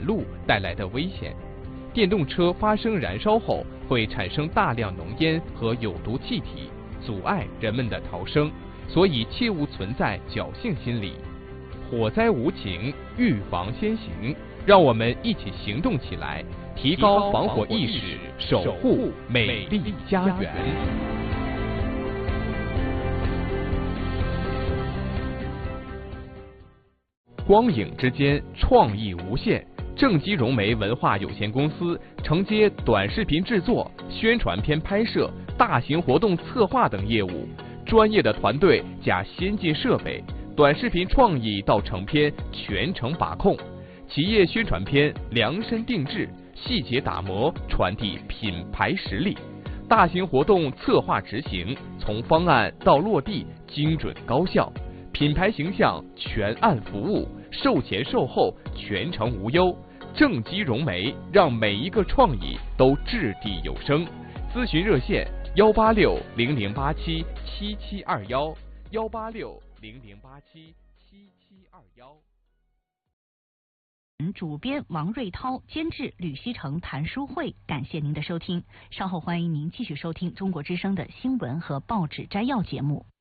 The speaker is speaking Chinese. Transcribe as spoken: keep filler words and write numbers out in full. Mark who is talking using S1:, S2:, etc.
S1: 路带来的危险。电动车发生燃烧后会产生大量浓烟和有毒气体，阻碍人们的逃生，所以切勿存在侥幸心理。火灾无情，预防先行，让我们一起行动起来，提高防火意识，守护美丽家园。光影之间，创意无限。正畸融媒文化有限公司承接短视频制作、宣传片拍摄、大型活动策划等业务，专业的团队加先进设备，短视频创意到成片全程把控，企业宣传片量身定制，细节打磨，传递品牌实力。大型活动策划执行，从方案到落地精准高效，品牌形象全案服务，售前售后全程无忧。正畸融媒让每一个创意都掷地有声。咨询热线：幺八六零零八七七七二幺，幺八六零零八七七七二幺。
S2: 主编王瑞涛，监制吕希成、谭书慧，感谢您的收听。稍后欢迎您继续收听中国之声的新闻和报纸摘要节目。